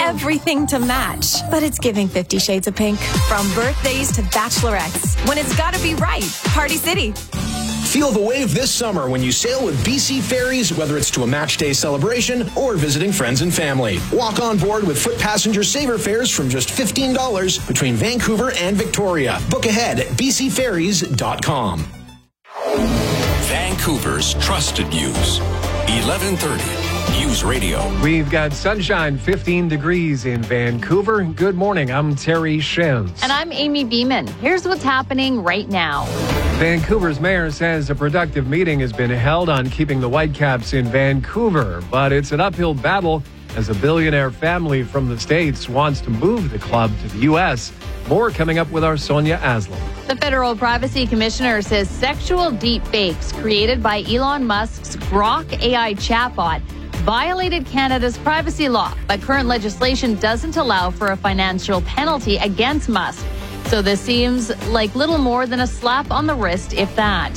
everything to match. But it's giving 50 Shades of Pink. From birthdays to bachelorettes. When it's gotta be right. Party City. Feel the wave this summer when you sail with BC Ferries, whether it's to a match day celebration or visiting friends and family. Walk on board with foot passenger saver fares from just $15 between Vancouver and Victoria. Book ahead at bcferries.com. Vancouver's trusted news. 1130 News Radio. We've got sunshine, 15 degrees in Vancouver. Good morning. I'm Terry Shins. And I'm Amy Beeman. Here's what's happening right now. Vancouver's mayor says a productive meeting has been held on keeping the Whitecaps in Vancouver, but it's an uphill battle as a billionaire family from the States wants to move the club to the U.S. More coming up with our Sonia Aslam. The Federal Privacy Commissioner says sexual deepfakes created by Elon Musk's Grok AI chatbot violated Canada's privacy law, but current legislation doesn't allow for a financial penalty against Musk. So this seems like little more than a slap on the wrist, if that.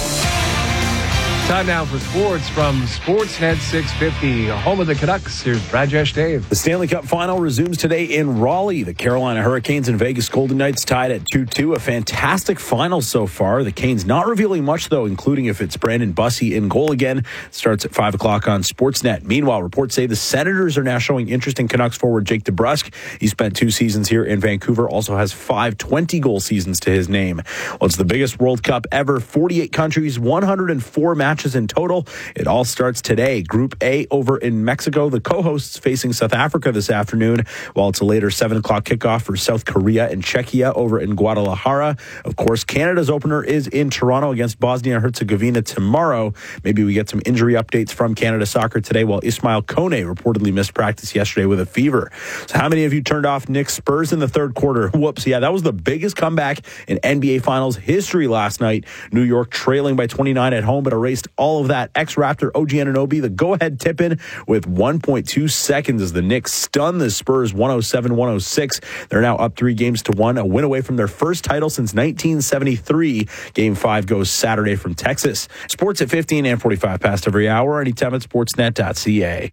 Time now for sports from Sportsnet 650, home of the Canucks. Here's Rajesh Dave. The Stanley Cup final resumes today in Raleigh. The Carolina Hurricanes and Vegas Golden Knights tied at 2-2. A fantastic final so far. The Canes not revealing much, though, including if it's Brandon Bussey in goal again. It starts at 5 o'clock on Sportsnet. Meanwhile, reports say the Senators are now showing interest in Canucks forward Jake DeBrusk. He spent 2 seasons here in Vancouver, also has 5 20-goal seasons to his name. Well, it's the biggest World Cup ever. 48 countries, 104 matches in total. It all starts today. Group A over in Mexico. The co-hosts facing South Africa this afternoon, while it's a later 7 o'clock kickoff for South Korea and Czechia over in Guadalajara. Of course, Canada's opener is in Toronto against Bosnia and Herzegovina tomorrow. Maybe we get some injury updates from Canada Soccer today, while Ismail Kone reportedly missed practice yesterday with a fever. So how many of you turned off Knicks Spurs in the third quarter? Whoops. Yeah, that was the biggest comeback in NBA Finals history last night. New York trailing by 29 at home, but erased all of that. Ex-Raptor OG Anunoby, the go-ahead tip-in with 1.2 seconds as the Knicks stun the Spurs 107-106. They're now up 3-1, a win away from their first title since 1973. Game 5 goes Saturday from Texas. Sports at 15 and 45 past every hour, anytime at sportsnet.ca.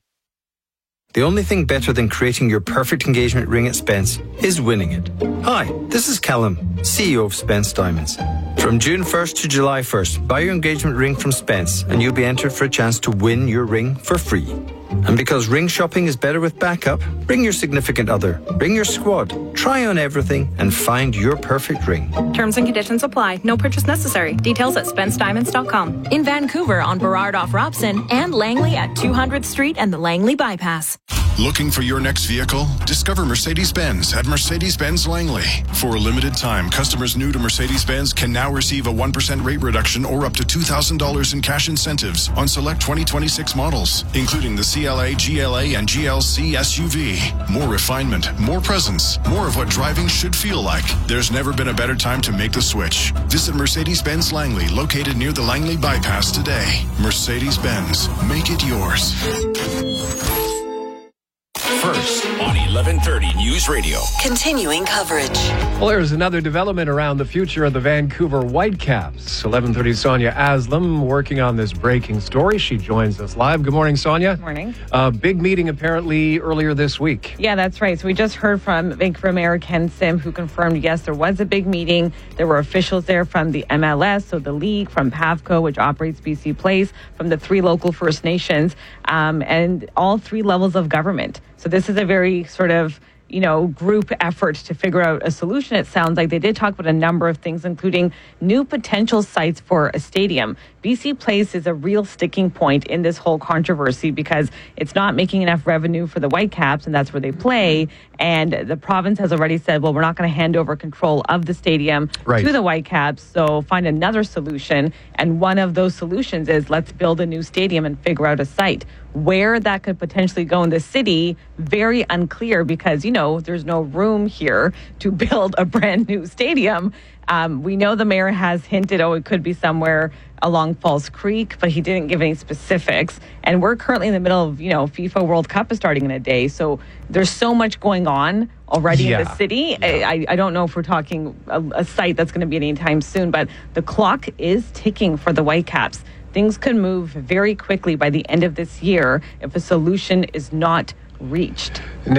The only thing better than creating your perfect engagement ring at Spence is winning it. Hi, this is Callum, CEO of Spence Diamonds. From June 1st to July 1st, buy your engagement ring from Spence and you'll be entered for a chance to win your ring for free. And because ring shopping is better with backup, bring your significant other, bring your squad, try on everything and find your perfect ring. Terms and conditions apply. No purchase necessary. Details at SpenceDiamonds.com. In Vancouver on Burrard off Robson and Langley at 200th Street and the Langley Bypass. Looking for your next vehicle? Discover Mercedes-Benz at Mercedes-Benz Langley. For a limited time, customers new to Mercedes-Benz can now receive a 1% rate reduction or up to $2,000 in cash incentives on select 2026 models, including the CLA, GLA, and GLC SUV. More refinement, more presence, more of what driving should feel like. There's never been a better time to make the switch. Visit Mercedes-Benz Langley, located near the Langley Bypass today. Mercedes-Benz, make it yours. First on 1130 News Radio. Continuing coverage. Well, there's another development around the future of the Vancouver Whitecaps. 1130 Sonia Aslam working on this breaking story. She joins us live. Good morning, Sonia. Good morning. Big meeting apparently earlier this week. Yeah, that's right. So we just heard from Vancouver Mayor Ken Sim, who confirmed, yes, there was a big meeting. There were officials there from the MLS, so the league, from PAVCO, which operates BC Place, from the 3 local First Nations, and all 3 levels of government. So this is a very sort of, group effort to figure out a solution. It sounds like they did talk about a number of things, including new potential sites for a stadium. BC Place is a real sticking point in this whole controversy because it's not making enough revenue for the Whitecaps, and that's where they play. And the province has already said, well, we're not going to hand over control of the stadium to the Whitecaps, so find another solution. And one of those solutions is let's build a new stadium and figure out a site. Where that could potentially go in the city, very unclear because, there's no room here to build a brand new stadium. We know the mayor has hinted, it could be somewhere along Falls Creek, but he didn't give any specifics. And we're currently in the middle of, FIFA World Cup is starting in a day. So there's so much going on already in the city. I don't know if we're talking a site that's going to be anytime soon, but the clock is ticking for the Whitecaps. Things could move very quickly by the end of this year if a solution is not reached.